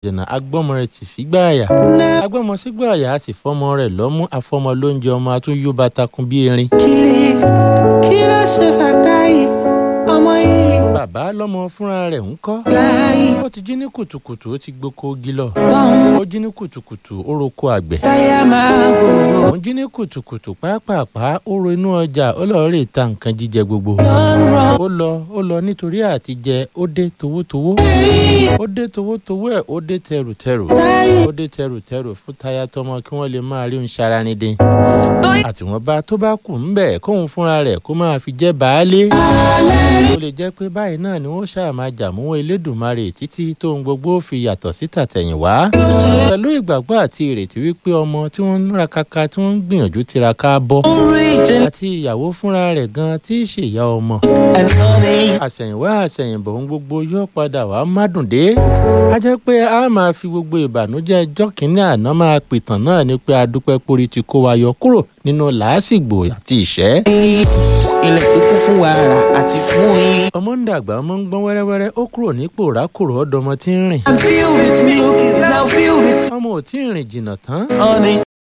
jìnnà agbọ́mọ rẹ̀ tì sí gbààyà agbọ́mọ sí gbààyà a sì fọ́mọ rẹ̀ lọ́mú afọ́mọ lóúnjẹ ọmọ atúnyó batakun bí erin. kí ló ṣe bàtà yìí ọmọ yìí. bàbá lọ́mọ fúnra rẹ̀ ń kọ́. ó ti jí ní kùtùkùtù ó ti gboko ogi lọ. ó jí ní kùtùkùtù ó roko àgbẹ̀. táyà máa bò. ó jí ní kùtùkùtù pàápàá ó ro inú ọjà ó lọ́ọ́ rè ta nǹkan jíjẹ gbogbo. ó lọ nítorí àtijẹ ó dé towótowó. ó dé towótowó ẹ̀ ó dé tẹrùtẹrù. ó dé tẹrùtẹrù fún táyà tọmọ kí wọ́n lè máa rí òun ṣaranidin. àtiwọ́nba tó bá kù ń bẹ̀ kóun fúnra rẹ̀ kó máa fi jẹ́ baálé. ó lè jẹ́ pé báyìí náà ni wọ́n ṣáà máa jàmúwọ́ Elédùmarè títí tóun gbogbo fi yàtọ̀ sí tàtẹ̀yìnwá. pẹ̀lú ìgbàgbọ́ àti ìrètí wípé ọmọ tí wọ́n ń rakaka tí wọ́n ń gbìyànjú tiraka bọ́. àti ìyàwó fúnra rẹ̀ gan tí í ṣe ìyá ọmọ. àṣẹ̀yìnwá àṣẹ̀yìnbọ̀ ohun gbogbo yóò padà wá mádùn dé. a jẹ́ pé a máa fi gbogbo ìbànújẹ́ ọjọ́ kìíní àná máa pìtàn náà ni pé adúpẹ́ porí ti kó wa yọ kúrò nínú làásìgbò àti ìṣẹ́. ilẹ̀ tó kún fún wàrà àti fún oyin. ọmọ ń dàgbà ọmọ ń gbọ́n wẹ́rẹ́wẹ́rẹ́ ó kúrò nípò rákòrò ọ̀dọ́mọ tí ń rìn. I'm filled with milk is now filled with ọmọ ò tí ì rìn jìnnà tán. honey.